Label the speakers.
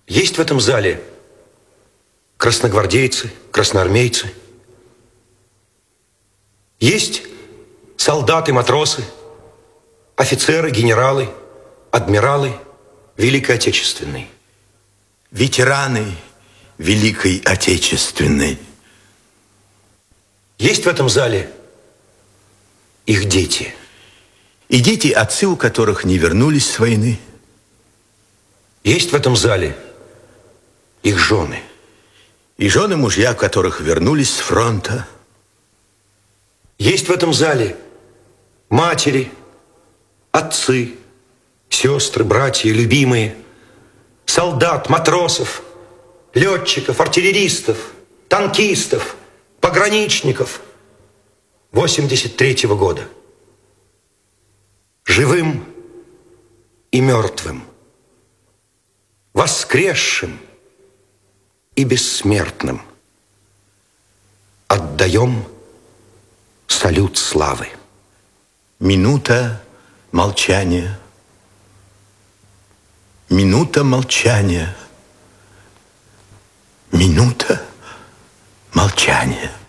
Speaker 1: Есть в этом зале красногвардейцы, красноармейцы. Есть солдаты, матросы, офицеры, генералы, адмиралы Великой Отечественной.
Speaker 2: Ветераны Великой Отечественной.
Speaker 1: Есть в этом зале их дети.
Speaker 2: И дети, отцы у которых не вернулись с войны.
Speaker 1: Есть в этом зале их жены.
Speaker 2: И жены мужья, которых вернулись с фронта.
Speaker 1: Есть в этом зале матери, отцы, сестры, братья, любимые, солдат, матросов, летчиков, артиллеристов, танкистов, пограничников 83-го года. Живым и мертвым, воскресшим и бессмертным отдаем салют славы.
Speaker 2: Минута молчания. Минута молчания. Минута молчания.